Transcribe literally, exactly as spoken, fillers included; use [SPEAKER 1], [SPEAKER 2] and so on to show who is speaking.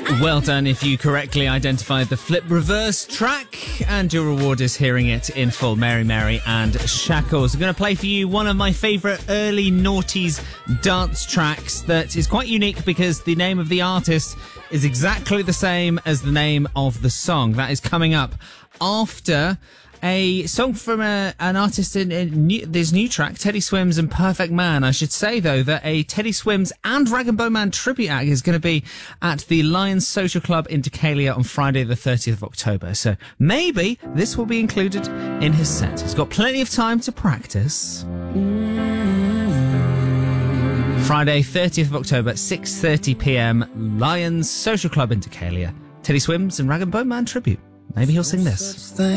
[SPEAKER 1] Well done if you correctly identified the Flip Reverse track, and your reward is hearing it in full. Mary Mary and Shackles. I'm going to play for you one of my favourite early noughties dance tracks that is quite unique because the name of the artist is exactly the same as the name of the song. That is coming up after a song from a, an artist in, in new, this new track, Teddy Swims and Perfect Man. I should say, though, that a Teddy Swims and Rag and Bone Man tribute act is going to be at the Lions Social Club in Decalia on Friday the thirtieth of October. So maybe this will be included in his set. He's got plenty of time to practice. Friday thirtieth of October at six thirty p m, Lions Social Club in Decalia. Teddy Swims and Rag and Bone Man tribute. Maybe he'll sing this.